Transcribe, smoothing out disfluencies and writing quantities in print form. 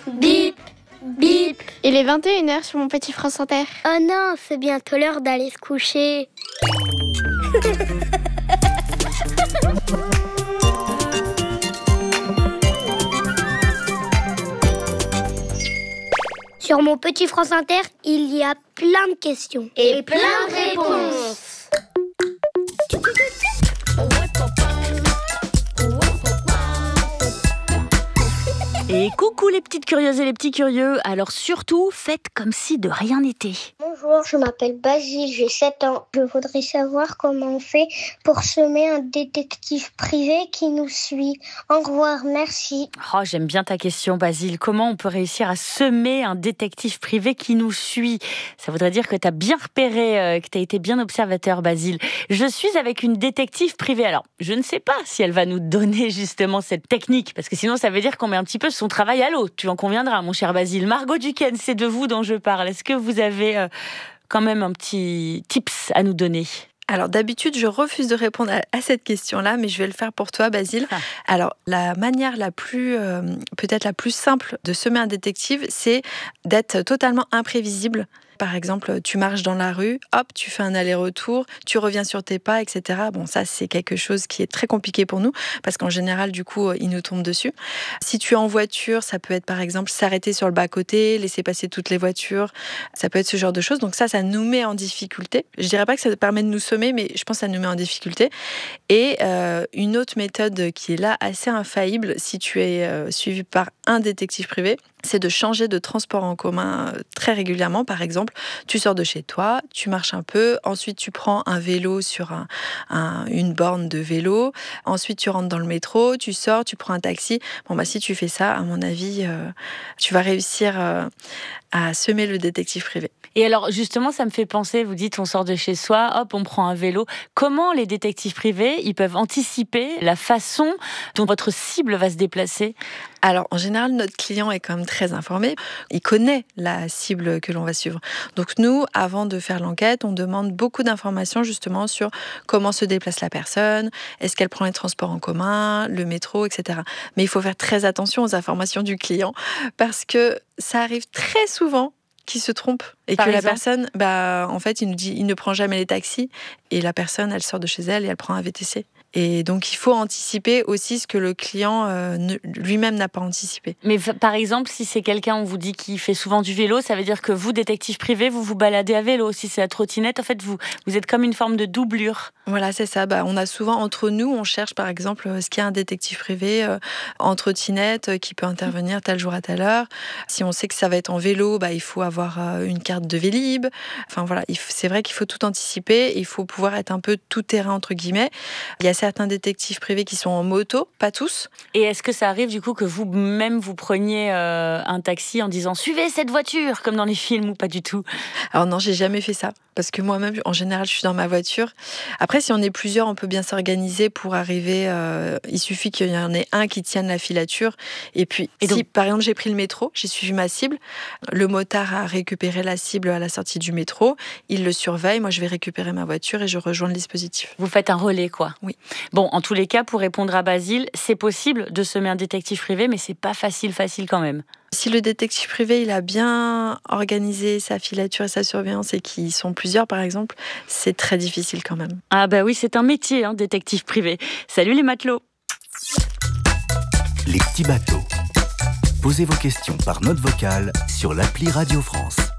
Bip, bip. Il est 21h sur mon petit France Inter. Oh non, c'est bientôt l'heure d'aller se coucher. Sur mon petit France Inter, il y a plein de questions. Et plein de réponses. Et coucou les petites curieuses et les petits curieux. Alors surtout, faites comme si de rien n'était. Bonjour, je m'appelle Basile, j'ai 7 ans. Je voudrais savoir comment on fait pour semer un détective privé qui nous suit. Au revoir, merci. Oh, j'aime bien ta question, Basile. Comment on peut réussir à semer un détective privé qui nous suit ? Ça voudrait dire que tu as bien repéré, que tu as été bien observateur, Basile. Je suis avec une détective privée. Alors, je ne sais pas si elle va nous donner justement cette technique, parce que sinon ça veut dire qu'on met un petit peu son travail à l'eau. Tu en conviendras, mon cher Basile. Margot Duquesne, c'est de vous dont je parle. Est-ce que vous avez quand même un petit tips à nous donner ? Alors d'habitude, je refuse de répondre à cette question-là, mais je vais le faire pour toi, Basile. Alors la manière la plus, peut-être la plus simple de semer un détective, c'est d'être totalement imprévisible. Par exemple, tu marches dans la rue, hop, tu fais un aller-retour, tu reviens sur tes pas, etc. Bon, ça, c'est quelque chose qui est très compliqué pour nous, parce qu'en général, du coup, il nous tombe dessus. Si tu es en voiture, ça peut être, par exemple, s'arrêter sur le bas-côté, laisser passer toutes les voitures. Ça peut être ce genre de choses. Donc ça nous met en difficulté. Je dirais pas que ça permet de nous semer, mais je pense que ça nous met en difficulté. Et une autre méthode qui est là, assez infaillible, si tu es suivi par un détective privé, c'est de changer de transport en commun très régulièrement. Par exemple, tu sors de chez toi, tu marches un peu, ensuite tu prends un vélo sur une borne de vélo, ensuite tu rentres dans le métro, tu sors, tu prends un taxi. Bon, si tu fais ça, à mon avis, tu vas réussir à semer le détective privé. Et alors, justement, ça me fait penser, vous dites, on sort de chez soi, hop, on prend un vélo. Comment les détectives privés, ils peuvent anticiper la façon dont votre cible va se déplacer ? Alors, en général, notre client est quand même très informé. Il connaît la cible que l'on va suivre. Donc, nous, avant de faire l'enquête, on demande beaucoup d'informations justement sur comment se déplace la personne, est-ce qu'elle prend les transports en commun, le métro, etc. Mais il faut faire très attention aux informations du client parce que ça arrive très souvent qu'il se trompe et que la personne, en fait, il nous dit il ne prend jamais les taxis et la personne, elle sort de chez elle et elle prend un VTC. Et donc, il faut anticiper aussi ce que le client lui-même n'a pas anticipé. Mais par exemple, si c'est quelqu'un, on vous dit qu'il fait souvent du vélo, ça veut dire que vous, détective privé, vous vous baladez à vélo. Si c'est la trottinette, en fait, vous êtes comme une forme de doublure. Voilà, c'est ça. On a souvent, entre nous, on cherche, par exemple, ce qu'il y a un détective privé en trottinette qui peut intervenir tel jour à telle heure. Si on sait que ça va être en vélo, il faut avoir une carte de Vélib. Enfin, voilà, c'est vrai qu'il faut tout anticiper. Il faut pouvoir être un peu tout-terrain, entre guillemets. Il y a certains détectives privés qui sont en moto, pas tous. Et est-ce que ça arrive du coup que vous-même vous preniez un taxi en disant « Suivez cette voiture » comme dans les films ou pas du tout ? Alors non, j'ai jamais fait ça. Parce que moi-même, en général, je suis dans ma voiture. Après, si on est plusieurs, on peut bien s'organiser pour arriver. Il suffit qu'il y en ait un qui tienne la filature. Et puis, si par exemple, j'ai pris le métro, j'ai suivi ma cible, le motard a récupéré la cible à la sortie du métro, il le surveille, moi je vais récupérer ma voiture et je rejoins le dispositif. Vous faites un relais, quoi. Oui. Bon, en tous les cas, pour répondre à Basile, c'est possible de semer un détective privé, mais c'est pas facile quand même. Si le détective privé il a bien organisé sa filature et sa surveillance et qu'ils sont plusieurs par exemple, c'est très difficile quand même. Ah oui, c'est un métier, détective privé. Salut les matelots. Les petits bateaux. Posez vos questions par note vocale sur l'appli Radio France.